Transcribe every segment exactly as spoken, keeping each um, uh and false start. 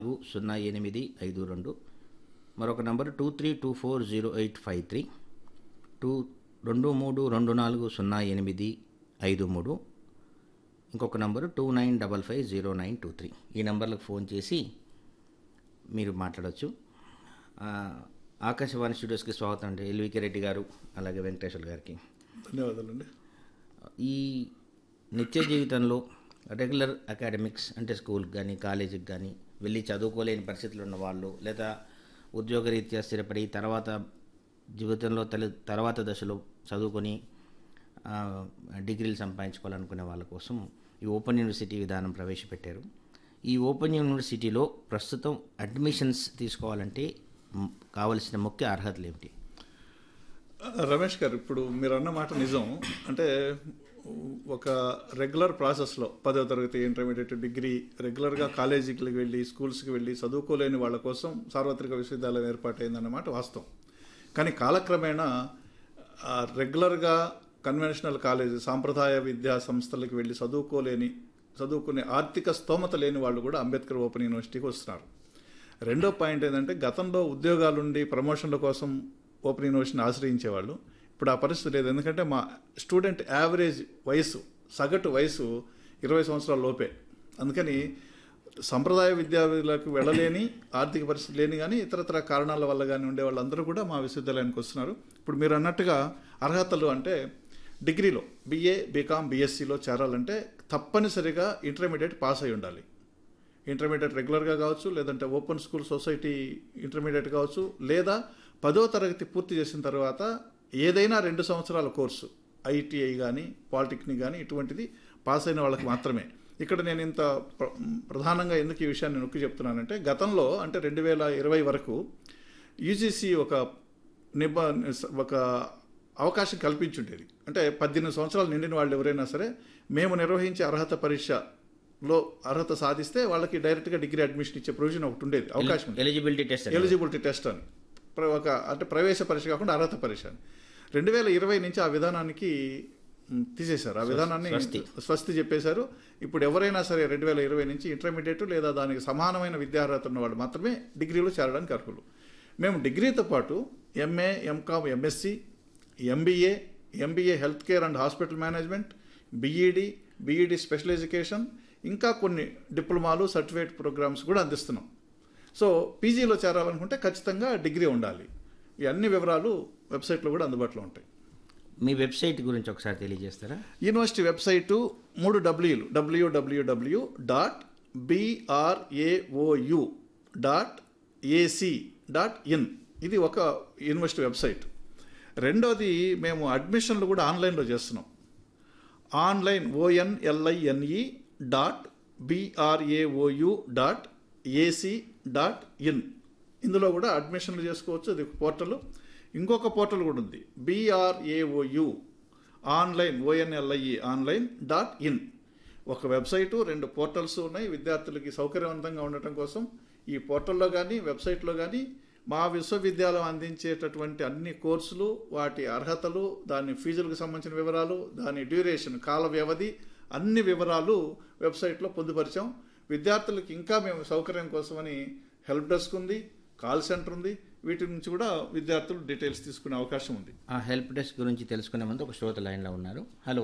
సున్నా ఎనిమిది ఐదు రెండు, మరొక number two three two four zero eight five three, two రెండు మూడు రెండు నాలుగు సున్నా ఎనిమిది ఐదు మూడు, ఇంకొక number two nine double five zero nine two three. ఈ నంబర్లకు ఫోన్ చేసి మీరు మాట్లాడవచ్చు. ఆకాశవాణి స్టూడియోస్కి స్వాగతం అండి ఎల్వికే రెడ్డి గారు, అలాగే వెంకటేశ్వర గారికి ధన్యవాదాలండి. ఈ నిత్య జీవితంలో రెగ్యులర్ అకాడమిక్స్ అంటే స్కూల్కి కానీ కాలేజీకి కానీ వెళ్ళి చదువుకోలేని పరిస్థితులు ఉన్న వాళ్ళు, లేదా ఉద్యోగరీత్యా స్థిరపడి తర్వాత జీవితంలో తల్లి తర్వాత దశలో చదువుకొని డిగ్రీలు సంపాదించుకోవాలనుకునే వాళ్ళ కోసం ఈ ఓపెన్ యూనివర్సిటీ విధానం ప్రవేశపెట్టారు. ఈ ఓపెన్ యూనివర్సిటీలో ప్రస్తుతం అడ్మిషన్స్ తీసుకోవాలంటే కావలసిన ముఖ్య అర్హతలు ఏమిటి? రమేష్ గారు, ఇప్పుడు మీరు అన్న మాట నిజం. అంటే ఒక రెగ్యులర్ ప్రాసెస్లో పదవ తరగతి, ఇంటర్మీడియట్, డిగ్రీ రెగ్యులర్గా కాలేజీకి వెళ్ళి స్కూల్స్కి వెళ్ళి చదువుకోలేని వాళ్ళ కోసం సార్వత్రిక విశ్వవిద్యాలయం ఏర్పాటైందన్నమాట వాస్తవం. కానీ కాలక్రమేణా రెగ్యులర్గా కన్వెన్షనల్ కాలేజీ సాంప్రదాయ విద్యా సంస్థలకు వెళ్ళి చదువుకోలేని చదువుకునే ఆర్థిక స్తోమత లేని వాళ్ళు కూడా అంబేద్కర్ ఓపెన్ యూనివర్సిటీకి వస్తున్నారు. రెండో పాయింట్ ఏంటంటే, గతంలో ఉద్యోగాలుండి ప్రమోషన్ల కోసం ఓపెన్ యూనివర్సిటీని ఆశ్రయించేవాళ్ళు. ఇప్పుడు ఆ పరిస్థితి లేదు. ఎందుకంటే మా స్టూడెంట్ యావరేజ్ వయసు, సగటు వయసు ఇరవై సంవత్సరాల లోపే. అందుకని సంప్రదాయ విద్యార్థులకు వెళ్ళలేని, ఆర్థిక పరిస్థితి లేని కానీ ఇతరతర కారణాల వల్ల కానీ ఉండే వాళ్ళందరూ కూడా మా విశ్వవిద్యాలయానికి వస్తున్నారు. ఇప్పుడు మీరు అన్నట్టుగా అర్హతలు అంటే, డిగ్రీలో బీఏ, బీకామ్, బీఎస్సీలో చేరాలంటే తప్పనిసరిగా ఇంటర్మీడియట్ పాస్ అయి ఉండాలి. ఇంటర్మీడియట్ రెగ్యులర్గా కావచ్చు, లేదంటే ఓపెన్ స్కూల్ సొసైటీ ఇంటర్మీడియట్ కావచ్చు, లేదా పదో తరగతి పూర్తి చేసిన తర్వాత ఏదైనా రెండు సంవత్సరాల కోర్సు ఐటీఐ కానీ పాలిటెక్నిక్ కానీ ఇటువంటిది పాస్ అయిన వాళ్ళకి మాత్రమే. ఇక్కడ నేను ఇంత ప్రధానంగా ఎందుకు ఈ విషయాన్ని నొక్కి చెప్తున్నానంటే, గతంలో అంటే రెండు వేల ఇరవై వరకు యూజీసీ ఒక నిబ ఒక అవకాశం కల్పించుండేది. అంటే పద్దెనిమిది సంవత్సరాలు నిండిన వాళ్ళు ఎవరైనా సరే మేము నిర్వహించే అర్హత పరీక్షలో అర్హత సాధిస్తే వాళ్ళకి డైరెక్ట్గా డిగ్రీ అడ్మిషన్ ఇచ్చే ప్రొవిజన్ ఒకటి ఉండేది, అవకాశం. ఎలిజిబిలిటీ టెస్ట్ ఎలిజిబిలిటీ టెస్ట్ అని ఒక అంటే ప్రవేశ పరీక్ష కాకుండా అర్హత పరీక్ష అని రెండు వేల ఇరవై నుంచి ఆ విధానానికి తీసేశారు. ఆ విధానాన్ని స్వస్తి చెప్పేశారు. ఇప్పుడు ఎవరైనా సరే రెండు వేల ఇరవై నుంచి ఇంటర్మీడియట్ లేదా దానికి సమానమైన విద్యార్హత ఉన్న వాళ్ళు మాత్రమే డిగ్రీలో చేరడానికి అర్హులు. మేము డిగ్రీతో పాటు MA, MCom, MSc, MBA, MBA health care and hospital management, BEd, BEd special education, ఇంకా కొన్ని డిప్లొమాలు, సర్టిఫికేట్ ప్రోగ్రామ్స్ కూడా అందిస్తున్నాం. సో పీజీలో చేరాలనుకుంటే ఖచ్చితంగా డిగ్రీ ఉండాలి. ఈ అన్ని వివరాలు వెబ్సైట్లో కూడా అందుబాటులో ఉంటాయి. మీ వెబ్సైట్ గురించి ఒకసారి తెలియజేస్తారా? యూనివర్సిటీ వెబ్సైటు మూడు డబ్ల్యూలు డబ్ల్యూడబ్ల్యూడబ్ల్యూ dot BRAOU dot AC dot in. ఇది ఒక యూనివర్సిటీ వెబ్సైట్. రెండోది, మేము అడ్మిషన్లు కూడా ఆన్లైన్లో చేస్తున్నాం. Online ఓఎన్ఎల్ఐఎన్ఈ dot BRAOU dot AC dot in. ఇందులో కూడా అడ్మిషన్లు చేసుకోవచ్చు. అది పోర్టల్. ఇంకొక పోర్టల్ కూడా ఉంది, BRAOU online ఓఎన్ఎల్ఐఈ online dot in. ఒక వెబ్సైటు, రెండు పోర్టల్స్ ఉన్నాయి. విద్యార్థులకి సౌకర్యవంతంగా ఉండటం కోసం ఈ పోర్టల్లో కానీ వెబ్సైట్లో కానీ మా విశ్వవిద్యాలయం అందించేటటువంటి అన్ని కోర్సులు, వాటి అర్హతలు, దాని ఫీజులకు సంబంధించిన వివరాలు, దాని డ్యూరేషన్, కాల వ్యవధి, అన్ని వివరాలు వెబ్సైట్లో పొందుపరిచాం. విద్యార్థులకు ఇంకా మేము సౌకర్యం కోసమని హెల్ప్ డెస్క్ ఉంది, కాల్ సెంటర్ ఉంది. వీటి నుంచి కూడా విద్యార్థులు డీటెయిల్స్ తీసుకునే అవకాశం ఉంది. ఆ హెల్ప్ డెస్క్ గురించి తెలుసుకునే ముందు ఒక శ్రోత లైన్లో ఉన్నారు. Hello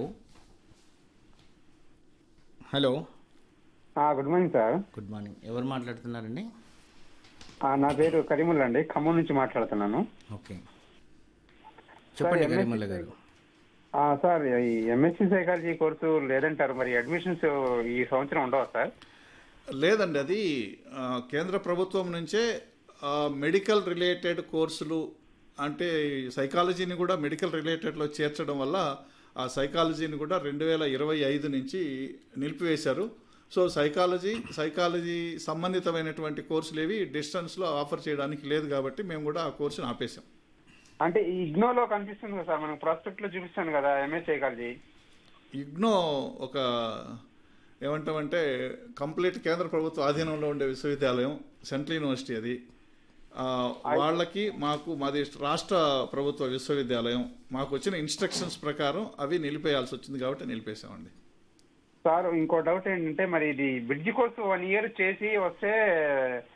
hello good morning sir. Good morning. ఎవరు మాట్లాడుతున్నారండి? నా పేరు కరీముల్లా అండి, ఖమ్మం నుంచి మాట్లాడుతున్నాను. ఓకే, చెప్పండి కరీముల్లా గారు. సార్, ఈ ఎంఎస్సీ సైకాలజీ కోర్సు లేదంటారు, మరి అడ్మిషన్స్ ఈ సంవత్సరం ఉండవా సార్? లేదండి, అది కేంద్ర ప్రభుత్వం నుంచే మెడికల్ రిలేటెడ్ కోర్సులు, అంటే సైకాలజీని కూడా మెడికల్ రిలేటెడ్లో చేర్చడం వల్ల ఆ సైకాలజీని కూడా రెండు వేల ఇరవై ఐదు నుంచి నిలిపివేశారు. సో సైకాలజీ సైకాలజీ సంబంధితమైనటువంటి కోర్సులు ఏవి డిస్టెన్స్లో ఆఫర్ చేయడానికి లేదు కాబట్టి మేము కూడా ఆ కోర్సును ఆపేశాం. అంటే ఈ ఇగ్నోలో కనిపిస్తుంది కదా సార్, మనకు ప్రాస్పెక్ట్లో చూపిస్తాను కదా ఎంఏ సైకాలజీ. ఇగ్నో ఒక ఏమంటామంటే కంప్లీట్ కేంద్ర ప్రభుత్వ ఆధీనంలో ఉండే విశ్వవిద్యాలయం, సెంట్రల్ యూనివర్సిటీ. అది వాళ్ళకి మాకు మాది రాష్ట్ర ప్రభుత్వ విశ్వవిద్యాలయం. మాకు వచ్చిన ఇన్స్ట్రక్షన్స్ ప్రకారం అవి నిలిపేయాల్సి వచ్చింది కాబట్టి నిలిపేశామండి. సార్ ఇంకో డౌట్ ఏంటంటే మరి ఇది బ్రిడ్జ్ కోర్సు వన్ ఇయర్ చేసి వస్తే